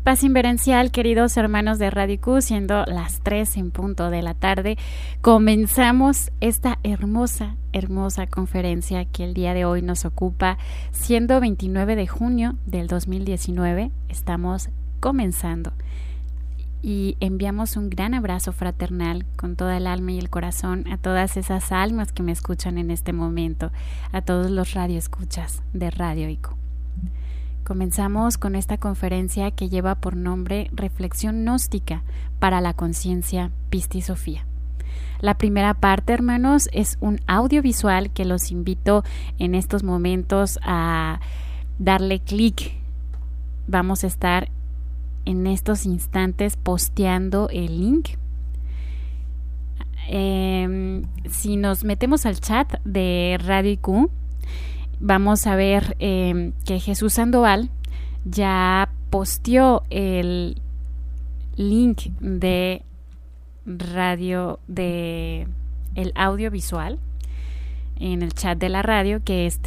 Paz inverencial, queridos hermanos de Radio Q, siendo las 3 en punto de la tarde, comenzamos esta hermosa conferencia que el día de hoy nos ocupa, siendo 29 de junio del 2019, estamos comenzando. Y enviamos un gran abrazo fraternal con toda el alma y el corazón a todas esas almas que me escuchan en este momento, a todos los radioescuchas de Radio IQ. Comenzamos con esta conferencia que lleva por nombre Reflexión Gnóstica para la Conciencia Pistisofía. La primera parte, hermanos, es un audiovisual que los invito en estos momentos a darle clic. Vamos a estar en estos instantes posteando el link. Si nos metemos al chat de Radio IQ, vamos a ver que Jesús Sandoval ya posteó el link de radio el audiovisual en el chat de la radio, que es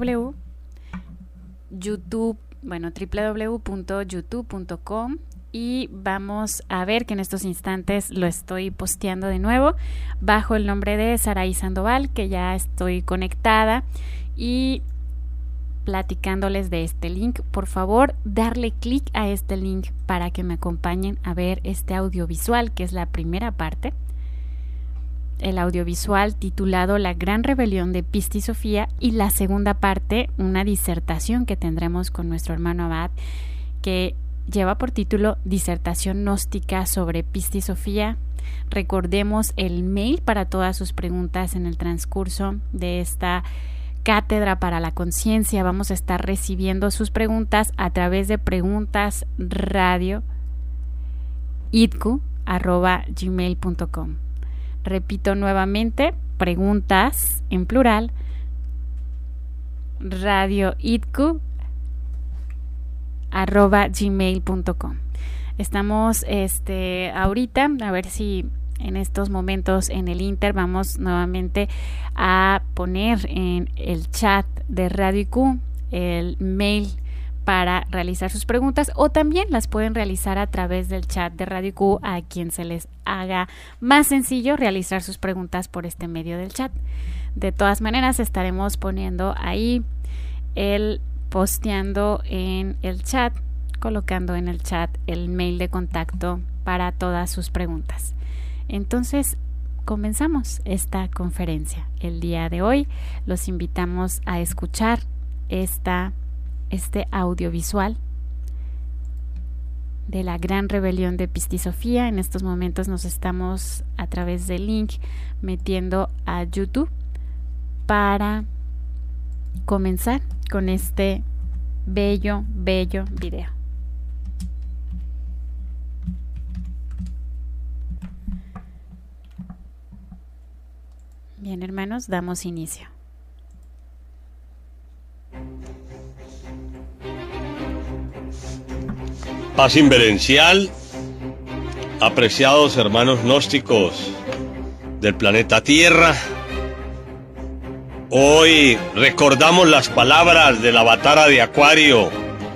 www.youtube.com, y vamos a ver que en estos instantes lo estoy posteando de nuevo bajo el nombre de Saraí Sandoval, que ya estoy conectada y platicándoles de este link. Por favor, darle clic a este link para que me acompañen a ver este audiovisual, que es la primera parte. El audiovisual titulado La Gran Rebelión de Pistisofía, y la segunda parte, una disertación que tendremos con nuestro hermano Abad, que lleva por título Disertación Gnóstica sobre Pistisofía. Recordemos el mail para todas sus preguntas en el transcurso de esta Cátedra para la Conciencia. Vamos a estar recibiendo sus preguntas a través de preguntasradioitq@gmail.com. Repito nuevamente, preguntas en plural, radioitq@gmail.com. Estamos ahorita, a ver si en estos momentos en el Inter vamos nuevamente a poner en el chat de Radio IQ el mail para realizar sus preguntas, o también las pueden realizar a través del chat de Radio IQ a quien se les haga más sencillo realizar sus preguntas por este medio del chat. De todas maneras, estaremos poniendo ahí posteando en el chat, colocando en el chat el mail de contacto para todas sus preguntas. Entonces, comenzamos esta conferencia. El día de hoy los invitamos a escuchar este audiovisual de la Gran Rebelión de Pistisofía. En estos momentos nos estamos a través del link metiendo a YouTube para comenzar con este bello video. Bien, hermanos, damos inicio. Paz inverencial, apreciados hermanos gnósticos del planeta Tierra. Hoy recordamos las palabras del Avatara de Acuario,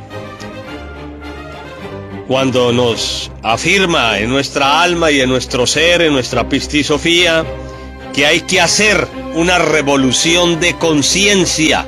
cuando nos afirma en nuestra alma y en nuestro ser, en nuestra pistisofía, que hay que hacer una revolución de conciencia.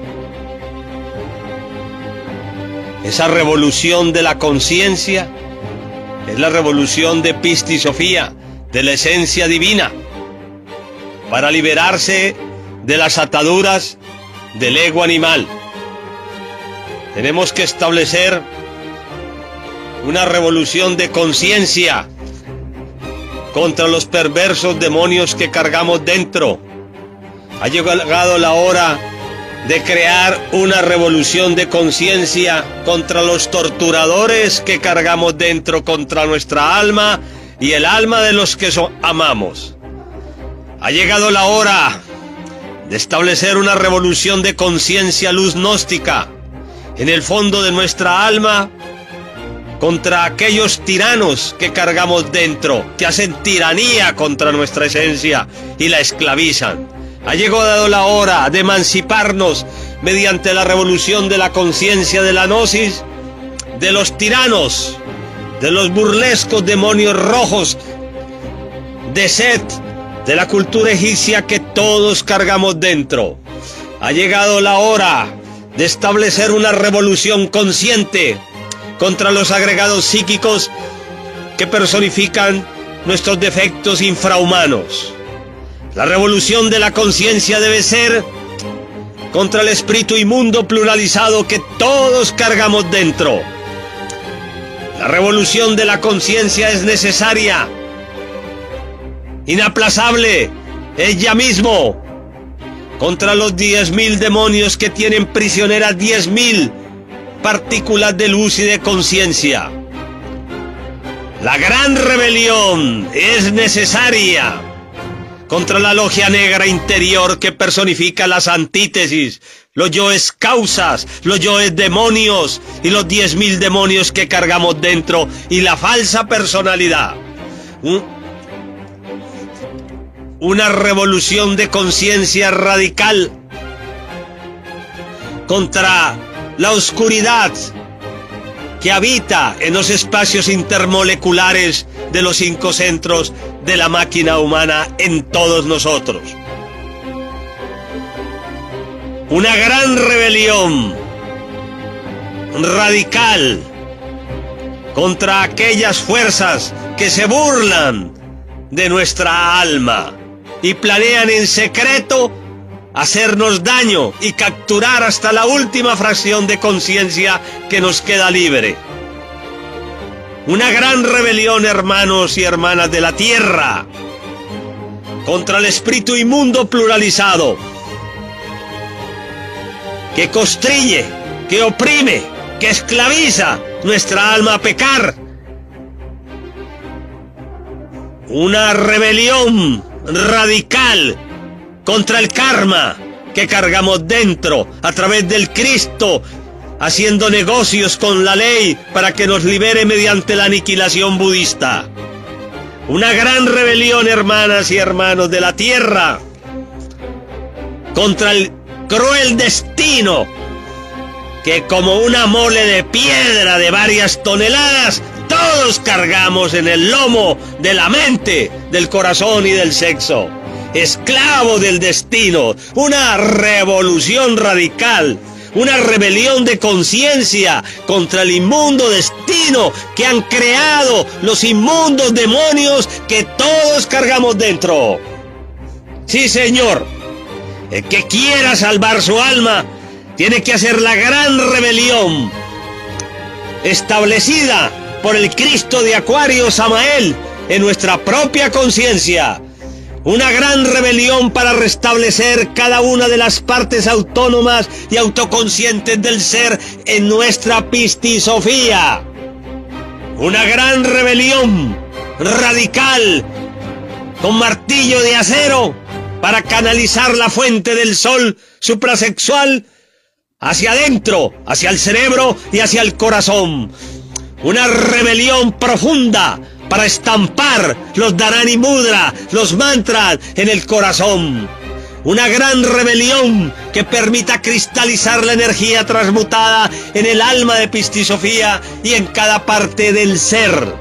Esa revolución de la conciencia es la revolución de pistisofía, de la esencia divina, para liberarse de las ataduras del ego animal. Tenemos que establecer una revolución de conciencia contra los perversos demonios que cargamos dentro. Ha llegado la hora de crear una revolución de conciencia contra los torturadores que cargamos dentro, contra nuestra alma y el alma de los que amamos. Ha llegado la hora de establecer una revolución de conciencia, luz gnóstica, en el fondo de nuestra alma, contra aquellos tiranos que cargamos dentro, que hacen tiranía contra nuestra esencia y la esclavizan. Ha llegado la hora de emanciparnos mediante la revolución de la conciencia de la gnosis de los tiranos de los burlescos demonios rojos de Set, de la cultura egipcia que todos cargamos dentro. Ha llegado la hora de establecer una revolución consciente contra los agregados psíquicos que personifican nuestros defectos infrahumanos. La revolución de la conciencia debe ser contra el espíritu inmundo pluralizado que todos cargamos dentro. La revolución de la conciencia es necesaria, inaplazable, es ya mismo, contra los 10.000 demonios que tienen prisioneras 10.000 partículas de luz y de conciencia. La gran rebelión es necesaria contra la logia negra interior que personifica las antítesis, los yoes causas, los yoes demonios y los 10.000 demonios que cargamos dentro y la falsa personalidad. Una revolución de conciencia radical contra la oscuridad que habita en los espacios intermoleculares de los 5 centros de la máquina humana en todos nosotros. Una gran rebelión radical contra aquellas fuerzas que se burlan de nuestra alma y planean en secreto hacernos daño y capturar hasta la última fracción de conciencia que nos queda libre. Una gran rebelión, hermanos y hermanas de la tierra, contra el espíritu inmundo pluralizado, que constriñe, que oprime, que esclaviza nuestra alma a pecar. Una rebelión radical contra el karma que cargamos dentro a través del Cristo, haciendo negocios con la ley para que nos libere mediante la aniquilación budista. Una gran rebelión, hermanas y hermanos de la tierra, contra el cruel destino que como una mole de piedra de varias toneladas todos cargamos en el lomo de la mente, del corazón y del sexo. Esclavo del destino, una revolución radical, una rebelión de conciencia contra el inmundo destino que han creado los inmundos demonios que todos cargamos dentro. Sí, señor, el que quiera salvar su alma tiene que hacer la gran rebelión establecida por el Cristo de Acuario Samael en nuestra propia conciencia. Una gran rebelión para restablecer cada una de las partes autónomas y autoconscientes del ser en nuestra pistisofía. Una gran rebelión radical con martillo de acero para canalizar la fuente del sol suprasexual hacia adentro, hacia el cerebro y hacia el corazón. Una rebelión profunda para estampar los Dharani Mudra, los mantras en el corazón. Una gran rebelión que permita cristalizar la energía transmutada en el alma de pistisofía y en cada parte del ser.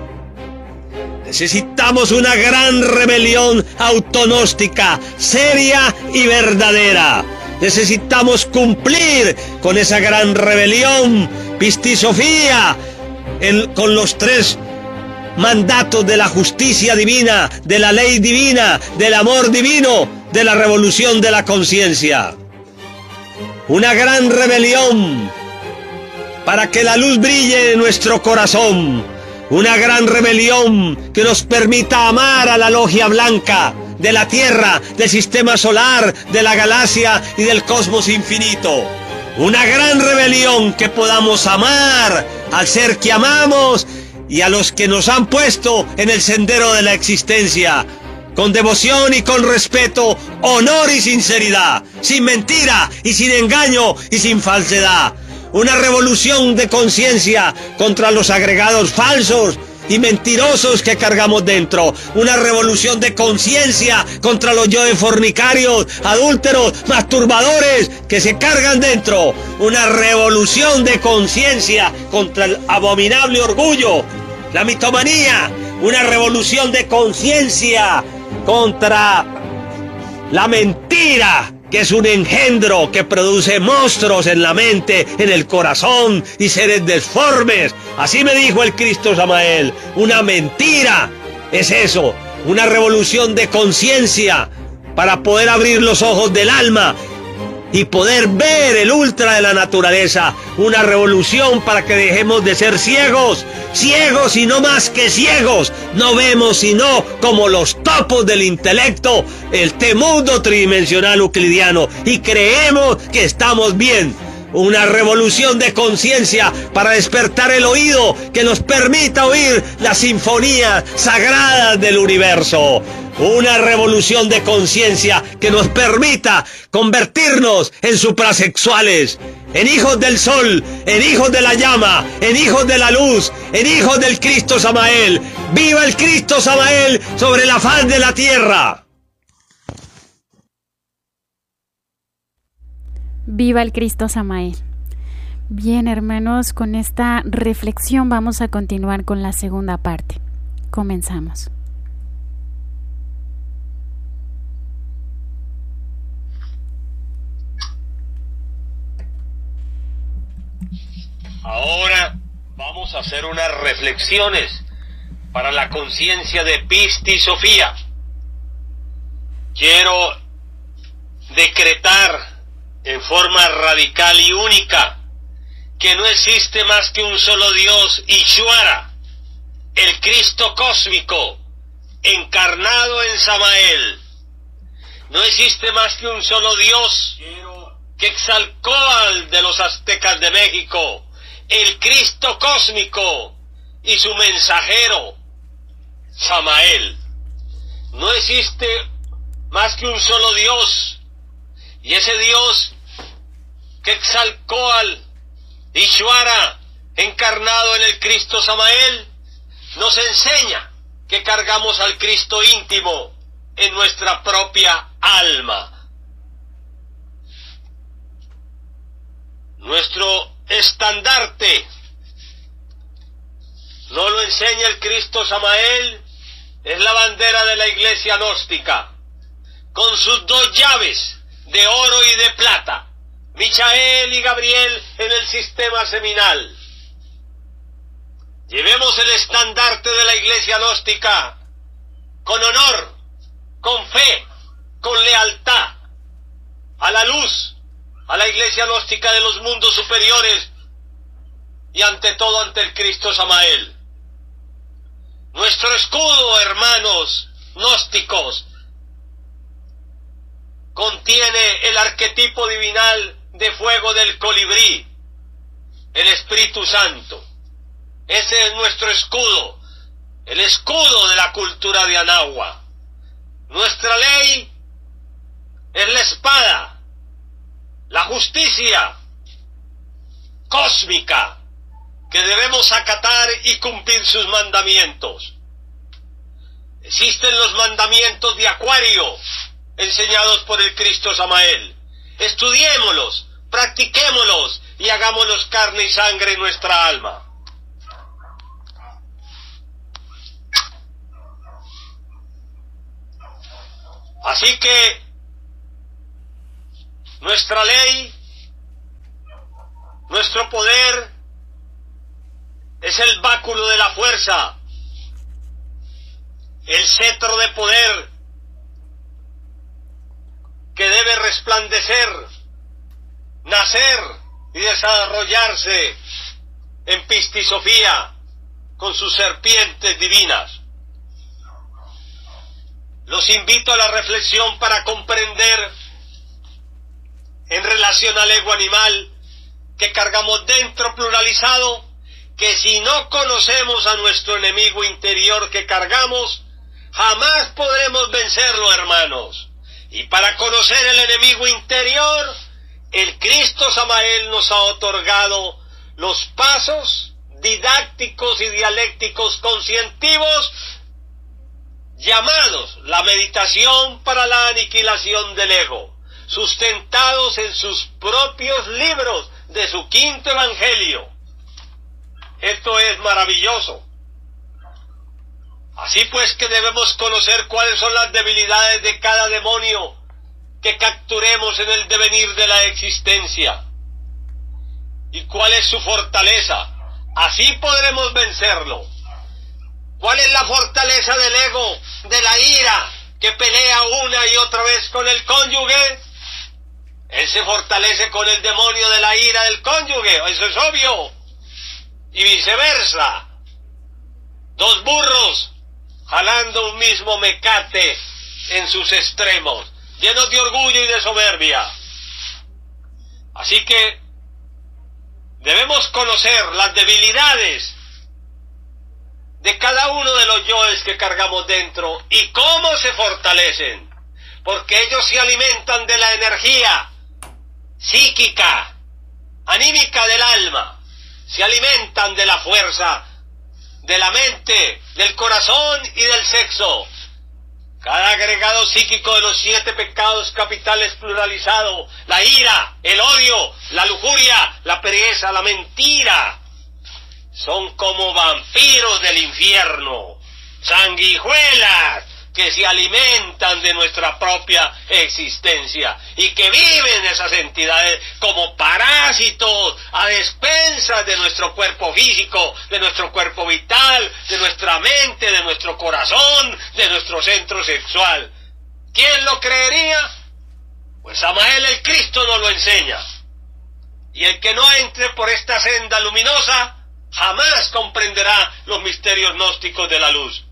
Necesitamos una gran rebelión autonóstica, seria y verdadera. Necesitamos cumplir con esa gran rebelión, pistisofía, con los 3 mandatos de la justicia divina, de la ley divina, del amor divino, de la revolución de la conciencia. Una gran rebelión para que la luz brille en nuestro corazón. Una gran rebelión que nos permita amar a la logia blanca de la Tierra, del sistema solar, de la galaxia y del cosmos infinito. Una gran rebelión que podamos amar al ser que amamos y a los que nos han puesto en el sendero de la existencia, con devoción y con respeto, honor y sinceridad, sin mentira y sin engaño y sin falsedad. Una revolución de conciencia contra los agregados falsos y mentirosos que cargamos dentro. Una revolución de conciencia contra los yoes fornicarios, adúlteros, masturbadores que se cargan dentro. Una revolución de conciencia contra el abominable orgullo la mitomanía, una revolución de conciencia contra la mentira, que es un engendro que produce monstruos en la mente, en el corazón y seres deformes. Así me dijo el Cristo Samael, una mentira es eso, una revolución de conciencia para poder abrir los ojos del alma y poder ver el ultra de la naturaleza, una revolución para que dejemos de ser ciegos, ciegos y no más que ciegos, no vemos sino como los topos del intelecto, el temudo tridimensional euclidiano, y creemos que estamos bien. Una revolución de conciencia para despertar el oído que nos permita oír las sinfonías sagradas del universo. Una revolución de conciencia que nos permita convertirnos en suprasexuales, en hijos del sol, en hijos de la llama, en hijos de la luz, en hijos del Cristo Samael. ¡Viva el Cristo Samael sobre la faz de la tierra! Viva el Cristo Samael. Bien, hermanos, con esta reflexión vamos a continuar con la segunda parte. Comenzamos. Ahora vamos a hacer unas reflexiones para la conciencia de Pisti Sofía. Quiero decretar en forma radical y única que no existe más que un solo Dios, Ishvara, el Cristo cósmico, encarnado en Samael. No existe más que un solo Dios, Quetzalcóatl de los aztecas de México, el Cristo cósmico y su mensajero, Samael. No existe más que un solo Dios, y ese Dios, Quetzalcóatl, Ishvara, encarnado en el Cristo Samael, nos enseña que cargamos al Cristo íntimo en nuestra propia alma. Nuestro estandarte no lo enseña el Cristo Samael, es la bandera de la iglesia gnóstica, con sus dos llaves de oro y de plata, Michael y Gabriel en el sistema seminal. Llevemos el estandarte de la iglesia gnóstica con honor, con fe, con lealtad, a la luz, a la iglesia gnóstica de los mundos superiores y ante todo ante el Cristo Samael. Nuestro escudo, hermanos gnósticos, contiene el arquetipo divinal de fuego del colibrí, el Espíritu Santo. Ese es nuestro escudo, el escudo de la cultura de Anáhuac. Nuestra ley es la espada, la justicia cósmica, que debemos acatar y cumplir sus mandamientos. Existen los mandamientos de Acuario, enseñados por el Cristo Samael. Estudiémoslos, practiquémoslos y hagámoslos carne y sangre en nuestra alma. Así que nuestra ley, nuestro poder, es el báculo de la fuerza, el cetro de poder que debe resplandecer, nacer y desarrollarse en Pisti Sofía con sus serpientes divinas. Los invito a la reflexión para comprender en relación al ego animal que cargamos dentro pluralizado, que si no conocemos a nuestro enemigo interior que cargamos, jamás podremos vencerlo, hermanos. Y para conocer el enemigo interior, el Cristo Samael nos ha otorgado los pasos didácticos y dialécticos conscientivos llamados la meditación para la aniquilación del ego, sustentados en sus propios libros de su quinto evangelio. Esto es maravilloso. Así pues que debemos conocer cuáles son las debilidades de cada demonio que capturemos en el devenir de la existencia y cuál es su fortaleza. Así podremos vencerlo. ¿Cuál es la fortaleza del ego, de la ira, que pelea una y otra vez con el cónyuge? Él se fortalece con el demonio de la ira del cónyuge, eso es obvio. Y viceversa. Dos burros jalando un mismo mecate en sus extremos, llenos de orgullo y de soberbia. Así que debemos conocer las debilidades de cada uno de los yoes que cargamos dentro y cómo se fortalecen, porque ellos se alimentan de la energía psíquica, anímica del alma, se alimentan de la fuerza de la mente, del corazón y del sexo. Cada agregado psíquico de los 7 pecados capitales pluralizado, la ira, el odio, la lujuria, la pereza, la mentira, son como vampiros del infierno, sanguijuelas que se alimentan de nuestra propia existencia y que viven esas entidades como parásitos a despensas de nuestro cuerpo físico, de nuestro cuerpo vital, de nuestra mente, de nuestro corazón, de nuestro centro sexual. ¿Quién lo creería? Pues Samael el Cristo nos lo enseña. Y el que no entre por esta senda luminosa jamás comprenderá los misterios gnósticos de la luz.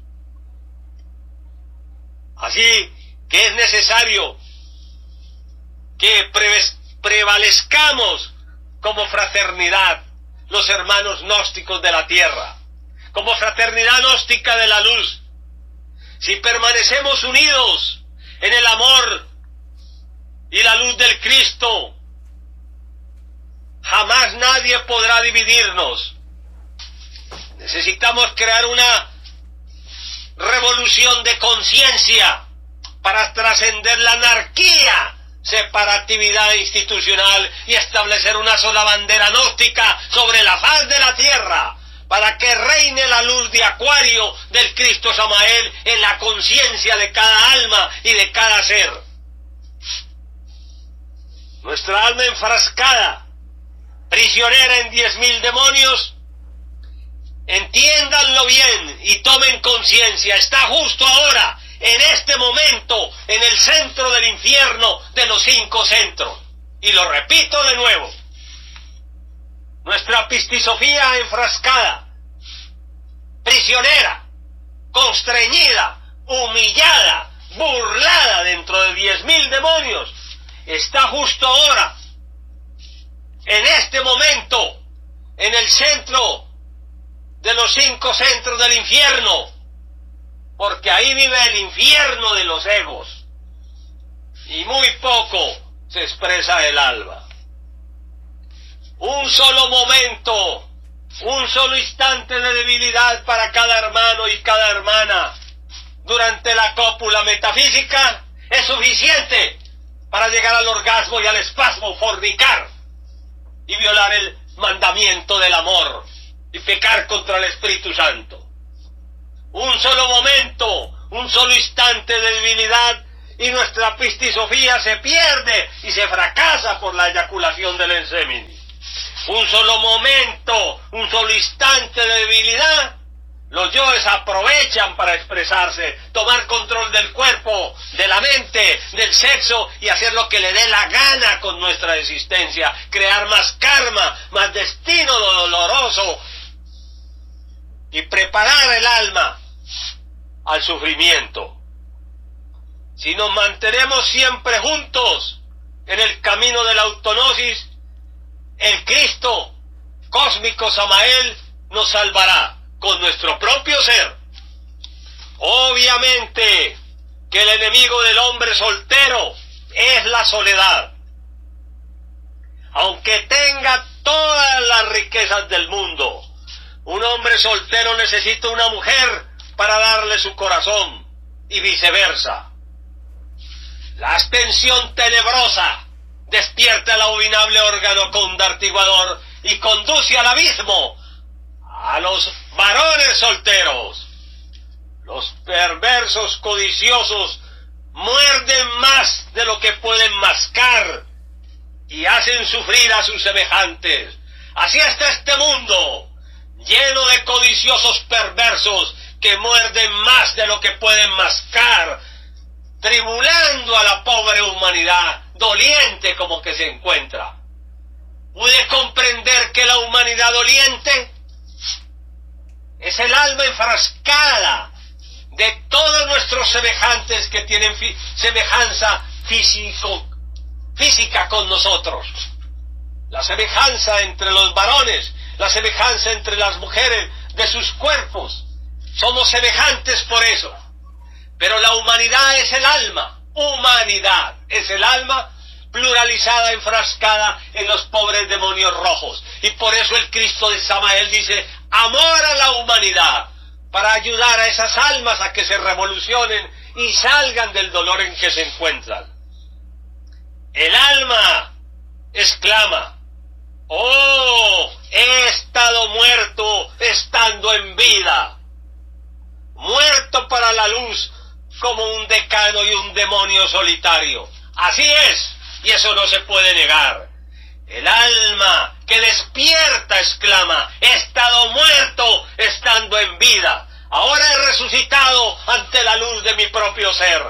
Así que es necesario que prevalezcamos como fraternidad, los hermanos gnósticos de la tierra, como fraternidad gnóstica de la luz. Si permanecemos unidos en el amor y la luz del Cristo, jamás nadie podrá dividirnos. Necesitamos crear una revolución de conciencia para trascender la anarquía, separatividad institucional y establecer una sola bandera gnóstica sobre la faz de la tierra, para que reine la luz de Acuario del Cristo Samael en la conciencia de cada alma y de cada ser. Nuestra alma enfrascada, prisionera en 10.000 demonios, entiéndanlo bien y tomen conciencia, está justo ahora, en este momento, en el centro del infierno de los 5 centros. Y lo repito de nuevo, nuestra pistisofía enfrascada, prisionera, constreñida, humillada, burlada dentro de 10.000 demonios, está justo ahora, en este momento, en el centro de los 5 centros del infierno, porque ahí vive el infierno de los egos, y muy poco se expresa el alma. Un solo momento, un solo instante de debilidad para cada hermano y cada hermana durante la cópula metafísica es suficiente para llegar al orgasmo y al espasmo, fornicar y violar el mandamiento del amor y pecar contra el Espíritu Santo. Un solo momento, un solo instante de debilidad y nuestra pistisofía se pierde y se fracasa por la eyaculación del ensémin. Un solo momento, un solo instante de debilidad, los yoes aprovechan para expresarse, tomar control del cuerpo, de la mente, del sexo y hacer lo que le dé la gana con nuestra existencia, crear más karma, más destino doloroso y preparar el alma al sufrimiento. Si nos mantenemos siempre juntos en el camino de la autognosis, el Cristo cósmico Samael nos salvará con nuestro propio ser. Obviamente que el enemigo del hombre soltero es la soledad. Aunque tenga todas las riquezas del mundo, un hombre soltero necesita una mujer para darle su corazón y viceversa. La abstención tenebrosa despierta el abominable órgano condartiguador y conduce al abismo a los varones solteros. Los perversos codiciosos muerden más de lo que pueden mascar y hacen sufrir a sus semejantes. Así está este mundo, lleno de codiciosos perversos que muerden más de lo que pueden mascar, tribulando a la pobre humanidad, doliente como que se encuentra. ¿Pude comprender que la humanidad doliente es el alma enfrascada de todos nuestros semejantes que tienen semejanza física con nosotros? La semejanza entre los varones, la semejanza entre las mujeres, de sus cuerpos. Somos semejantes por eso. Pero la humanidad es el alma. Humanidad es el alma pluralizada, enfrascada en los pobres demonios rojos. Y por eso el Cristo de Samael dice, amor a la humanidad, para ayudar a esas almas a que se revolucionen y salgan del dolor en que se encuentran. El alma exclama, oh, he estado muerto estando en vida, muerto para la luz como un decano y un demonio solitario. Así es, y eso no se puede negar. El alma que despierta exclama, he estado muerto estando en vida, ahora he resucitado ante la luz de mi propio ser.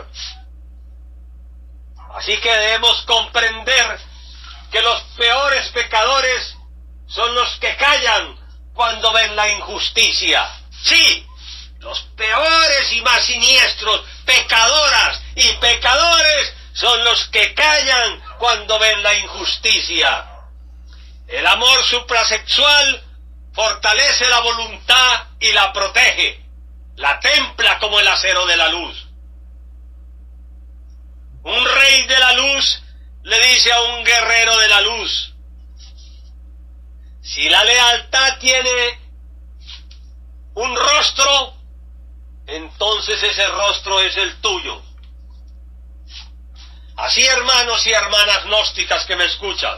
Así que debemos comprender que los peores pecadores son los que callan cuando ven la injusticia. Sí, los peores y más siniestros pecadoras y pecadores son los que callan cuando ven la injusticia. El amor suprasexual fortalece la voluntad y la protege, la templa como el acero de la luz. Un rey de la luz le dice a un guerrero de la luz, si la lealtad tiene un rostro, entonces ese rostro es el tuyo. Así, hermanos y hermanas gnósticas que me escuchan,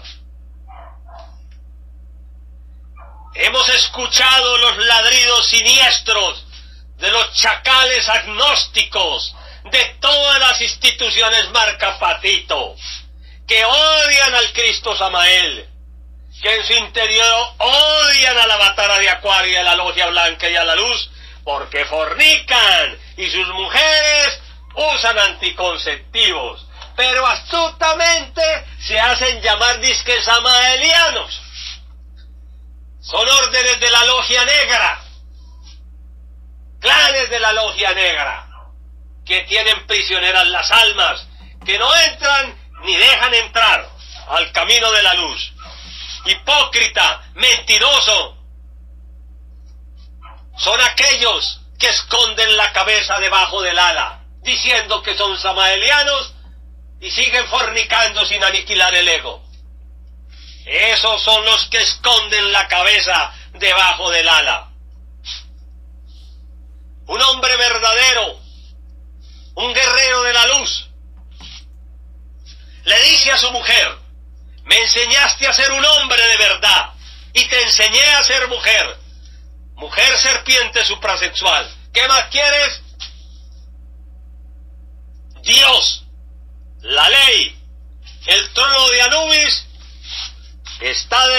hemos escuchado los ladridos siniestros de los chacales agnósticos de todas las instituciones marca patito, que odian al Cristo Samael, que en su interior odian a la Batara de Acuario y a la Logia Blanca y a la Luz, porque fornican y sus mujeres usan anticonceptivos, pero astutamente se hacen llamar disque samaelianos. Son órdenes de la Logia Negra, clanes de la Logia Negra, que tienen prisioneras las almas, que no entran ni dejan entrar al camino de la luz. Hipócrita, mentiroso, son aquellos que esconden la cabeza debajo del ala, diciendo que son samaelianos y siguen fornicando sin aniquilar el ego. Esos son los que esconden la cabeza debajo del ala. Un hombre verdadero, un guerrero de la luz, le dice a su mujer, me enseñaste a ser un hombre de verdad y te enseñé a ser mujer. Mujer serpiente suprasexual, ¿qué más quieres? Dios, la ley, el trono de Anubis está de